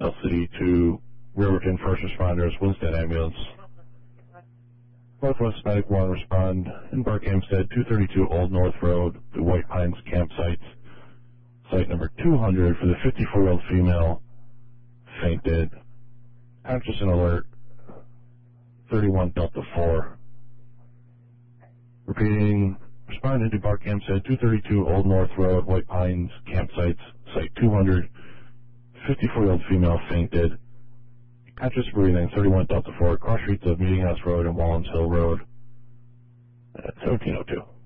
Bell City to Riverton First Responders, Winston Ambulance. Northwest Medic 1 respond in Park Hempstead, 232 Old North Road, the White Pines campsite. Site number 200 for the 54-year-old female, fainted, conscious and alert, 31 Delta 4. Repeating, respond into Park Hempstead, 232 Old North Road, White Pines campsites, site 200, 54-year-old female, fainted, conscious breathing, 31 Delta 4, cross streets of Meeting House Road and Wallens Hill Road at 1702.